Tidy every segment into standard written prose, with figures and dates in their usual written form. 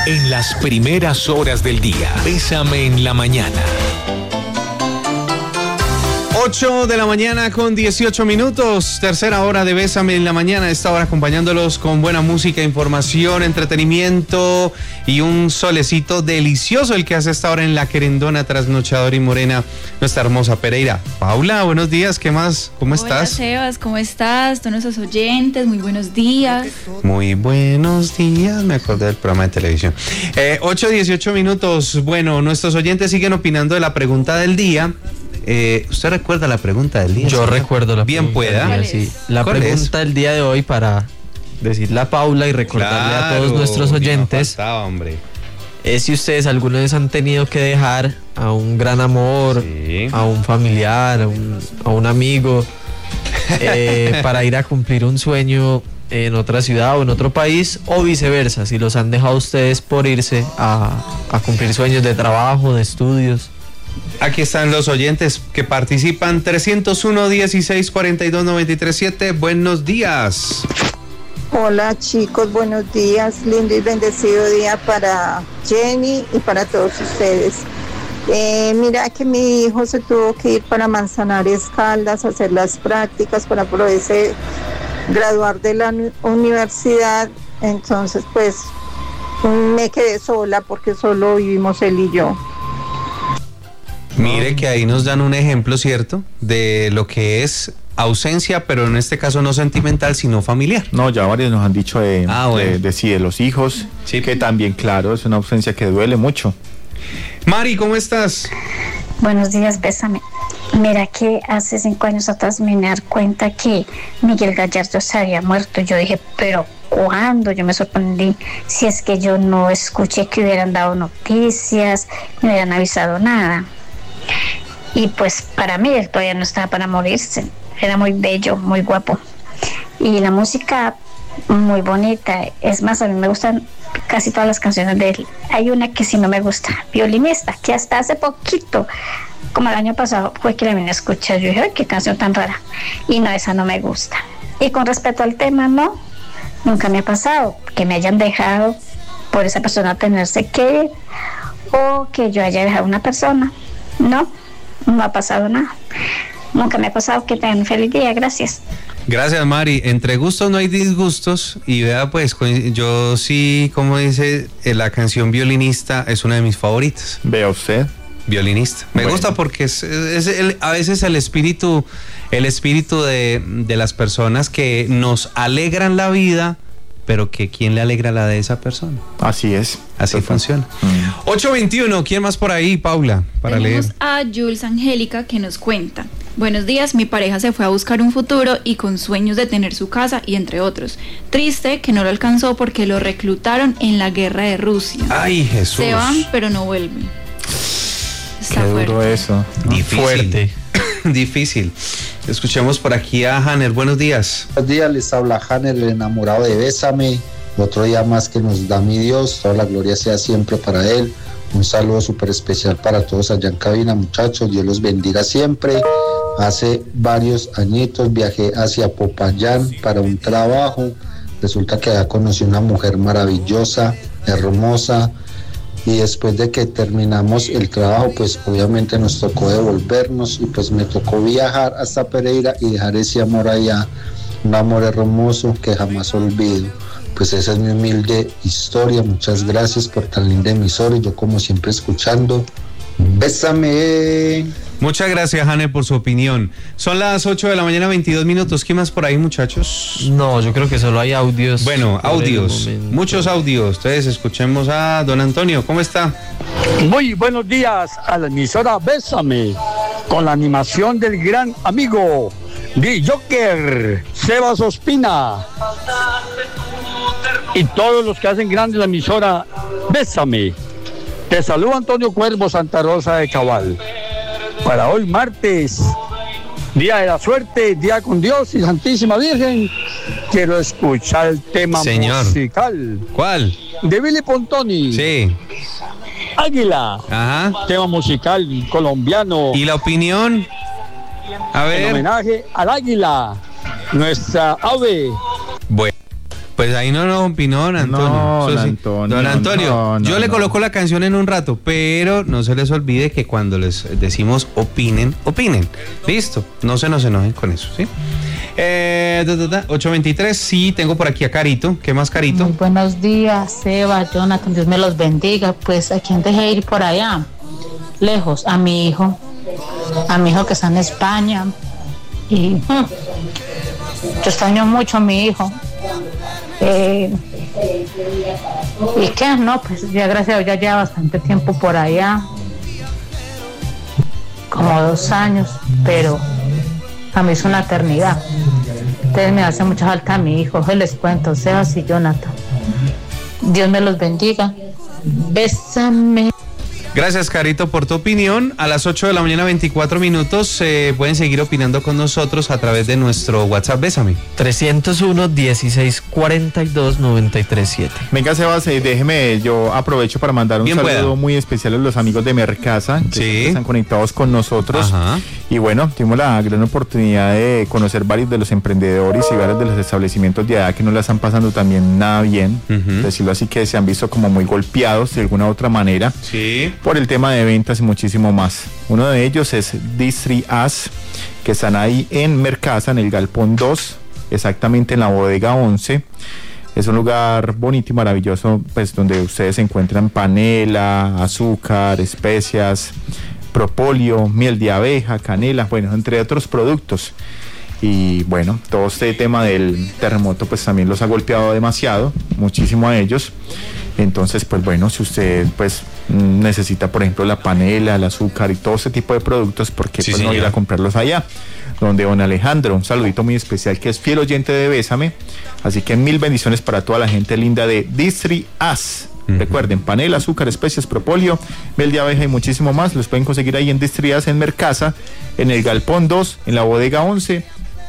En las primeras horas del día. Bésame en la mañana. 8 de la mañana con 18 minutos, tercera hora de Bésame en la mañana, esta hora acompañándolos con buena música, información, entretenimiento y un solecito delicioso el que hace esta hora en la querendona, trasnochadora y morena, nuestra hermosa Pereira. Paula, buenos días, ¿qué más? ¿Cómo estás? Hola Sebas, ¿cómo estás? Todos nuestros oyentes, muy buenos días. Muy buenos días, me acordé del programa de televisión. 8:18 minutos, bueno, nuestros oyentes siguen opinando de la pregunta del día. ¿Usted recuerda la pregunta del día? Yo recuerdo la bien pregunta pueda. del día, sí. La pregunta del día de hoy, para decirle a Paula y recordarle a todos nuestros oyentes, es si ustedes alguna vez han tenido que dejar a un gran amor, sí, a un familiar, a un amigo, para ir a cumplir un sueño en otra ciudad o en otro país, o viceversa, si los han dejado ustedes por irse a cumplir sueños de trabajo, de estudios. Aquí están los oyentes que participan. 301-1642-937. Buenos días. Hola chicos, buenos días. Lindo y bendecido día para Jenny y para todos ustedes. Mira que mi hijo se tuvo que ir para Manzanares, Caldas, a hacer las prácticas para poderse graduar de la universidad. Entonces pues me quedé sola porque solo vivimos él y yo. Mire que ahí nos dan un ejemplo, ¿cierto? De lo que es ausencia, pero en este caso no sentimental, sino familiar. No, ya varios nos han dicho de los hijos, sí, que también, claro, es una ausencia que duele mucho. Mari, ¿cómo estás? Buenos días, Bésame. Mira que hace 5 años atrás me di cuenta que Miguel Gallardo se había muerto. Yo dije, pero ¿cuándo? Yo me sorprendí, si es que yo no escuché que hubieran dado noticias, no hubieran avisado nada. Y pues para mí él todavía no estaba para morirse, era muy bello, muy guapo, y la música muy bonita. Es más, a mí me gustan casi todas las canciones de él. Hay una que sí no me gusta, Violinista, que hasta hace poquito, como el año pasado, fue que la vine a escuchar. Yo dije, ¡ay, qué canción tan rara! Y no, esa no me gusta. Y con respecto al tema, no, nunca me ha pasado que me hayan dejado por esa persona tenerse que ir, o que yo haya dejado a una persona. No ha pasado nada. Nunca me ha pasado. Que tengan un feliz día. Gracias. Gracias, Mari. Entre gustos no hay disgustos. Y vea, pues, yo sí, como dice, la canción Violinista es una de mis favoritas. Vea usted. Violinista. Me gusta porque a veces el espíritu de las personas que nos alegran la vida, pero que ¿quién le alegra la de esa persona? Así es. Así funciona. 8:21, ¿quién más por ahí, Paula? Tenemos a Jules Angélica que nos cuenta: buenos días, mi pareja se fue a buscar un futuro y con sueños de tener su casa y entre otros. Triste que no lo alcanzó porque lo reclutaron en la guerra de Rusia. ¡Ay, Jesús! Se van, pero no vuelven. Está fuerte. Duro eso. Difícil. Fuerte. Difícil. Escuchemos por aquí a Hanner. Buenos días. Buenos días, les habla Hanner, el enamorado de Bésame. Otro día más que nos da mi Dios, toda la gloria sea siempre para él. Un saludo súper especial para todos allá en cabina, muchachos. Dios los bendiga siempre. Hace varios añitos viajé hacia Popayán para un trabajo. Resulta que allá conocí una mujer maravillosa, hermosa. Y después de que terminamos el trabajo, pues obviamente nos tocó devolvernos y pues me tocó viajar hasta Pereira y dejar ese amor allá, un amor hermoso que jamás olvido. Pues esa es mi humilde historia. Muchas gracias por tan linda emisora y yo como siempre escuchando. Bésame. Muchas gracias, Jane, por su opinión. Son las 8 de la mañana, 22 minutos. ¿Qué más por ahí, muchachos? No, yo creo que solo hay audios. Bueno, audios, muchos audios. Entonces, escuchemos a don Antonio. ¿Cómo está? Muy buenos días a la emisora Bésame, con la animación del gran amigo de Joker, Sebas Ospina, y todos los que hacen grande la emisora Bésame. Te saluda Antonio Cuervo, Santa Rosa de Cabal. Para hoy martes, día de la suerte, día con Dios y Santísima Virgen, quiero escuchar el tema musical. ¿Cuál? De Billy Pontoni. Sí. Águila. Ajá. Tema musical colombiano. ¿Y la opinión? A ver. En homenaje al águila, nuestra ave. Bueno, Pues ahí no opinó don Antonio. Don Antonio, yo le coloco la canción en un rato, pero no se les olvide que cuando les decimos opinen. Listo, no se nos enojen con eso, ¿sí? 8:23, sí, tengo por aquí a Carito. ¿Qué más, Carito? Muy buenos días, Seba, Jonathan, Dios me los bendiga. Pues a quién dejé ir por allá, lejos, a mi hijo que está en España. Y yo extraño mucho a mi hijo. Y qué, no, pues ya gracias a Dios ya lleva bastante tiempo por allá, como 2 años, pero a mí es una eternidad. Entonces me hace mucha falta a mi hijo, les cuento, Sebas y Jonathan. Dios me los bendiga. Bésame. Gracias, Carito, por tu opinión. A las 8 de la mañana, 24 minutos, pueden seguir opinando con nosotros a través de nuestro WhatsApp. Bésame. 301-1642-937. Venga, Sebas, déjeme, yo aprovecho para mandar un saludo muy especial a los amigos de Mercasa, que están conectados con nosotros. Ajá. Y bueno, tuvimos la gran oportunidad de conocer varios de los emprendedores y varios de los establecimientos de allá que no la están pasando también nada bien. Decirlo así, que se han visto como muy golpeados de alguna u otra manera. Sí. Por el tema de ventas y muchísimo más. Uno de ellos es Distri As, que están ahí en Mercasa, en el Galpón 2, exactamente en la bodega 11. Es un lugar bonito y maravilloso, pues donde ustedes encuentran panela, azúcar, especias, propóleo, miel de abeja, canela, bueno, entre otros productos. Y bueno, todo este tema del terremoto pues también los ha golpeado demasiado, muchísimo a ellos. Entonces, pues bueno, si usted pues necesita, por ejemplo, la panela, el azúcar y todo ese tipo de productos, ¿por qué no ir a comprarlos allá? Donde don Alejandro, un saludito muy especial, que es fiel oyente de Bésame. Así que 1000 bendiciones para toda la gente linda de Distri As. Recuerden, panela, azúcar, especias, propóleo, miel de abeja y muchísimo más. Los pueden conseguir ahí en Distri As, en Mercasa, en el Galpón 2, en la bodega 11.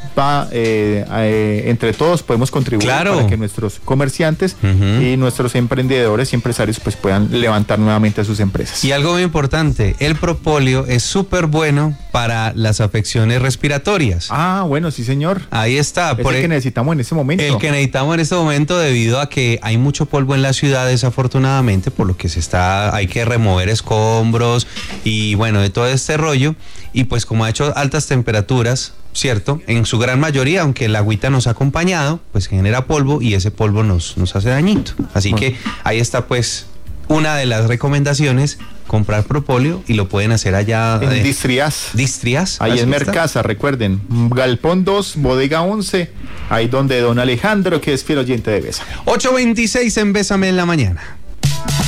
Entre todos podemos contribuir para que nuestros comerciantes y nuestros emprendedores y empresarios pues puedan levantar nuevamente a sus empresas. Y algo muy importante, el propóleo es súper bueno para las afecciones respiratorias. Ah, bueno, sí, señor. Ahí está. Es el que necesitamos en este momento. El que necesitamos en este momento, debido a que hay mucho polvo en la ciudad, desafortunadamente, por lo que hay que remover escombros y bueno, de todo este rollo. Y pues como ha hecho altas temperaturas, ¿cierto? En su gran mayoría, aunque el agüita nos ha acompañado, pues genera polvo y ese polvo nos hace dañito. Así que ahí está pues una de las recomendaciones, comprar propóleo, y lo pueden hacer allá en Distri As. Ahí en Mercasa, recuerden, Galpón 2, bodega 11, ahí donde don Alejandro, que es fiel oyente de Bésame. 8:26 en Bésame en la mañana.